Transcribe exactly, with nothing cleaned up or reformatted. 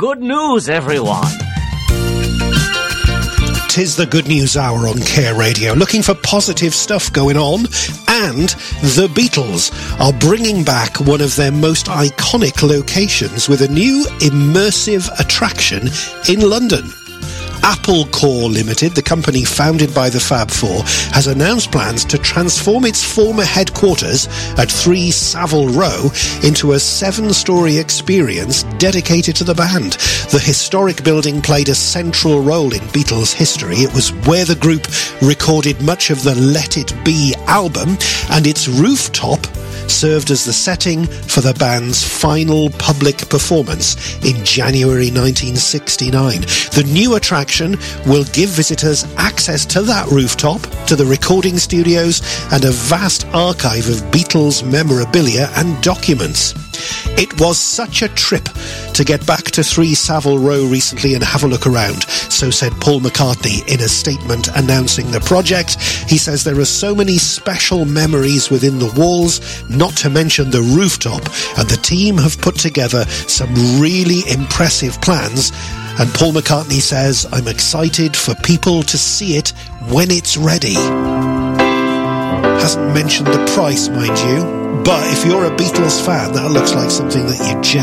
good news, everyone. Tis the Good News Hour on Care Radio, looking for positive stuff going on, and the Beatles are bringing back one of their most iconic locations with a new immersive attraction in London. Apple Core Limited, the company founded by the Fab Four, has announced plans to transform its former headquarters at three Savile Row into a seven-storey experience dedicated to the band. The historic building played a central role in Beatles history. It was where the group recorded much of the Let It Be album, and its rooftop served as the setting for the band's final public performance in January nineteen sixty-nine. The new attraction will give visitors access to that rooftop, to the recording studios, and a vast archive of Beatles memorabilia and documents. It was such a trip to get back to three Savile Row recently and have a look around, so said Paul McCartney in a statement announcing the project. He says there are so many special memories within the walls, not to mention the rooftop, and the team have put together some really impressive plans. And Paul McCartney says, I'm excited for people to see it when it's ready. Hasn't mentioned the price, mind you, but if you're a Beatles fan, that looks like something that you